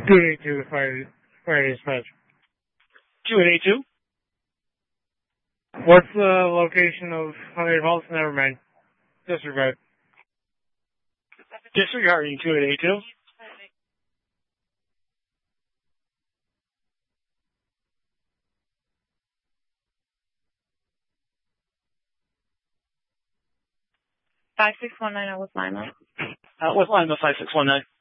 282, fire dispatch. 282? What's the location of 100 volts? Never mind. Disregard. Disregarding 282. $5619 with Lima. With Lima 5619.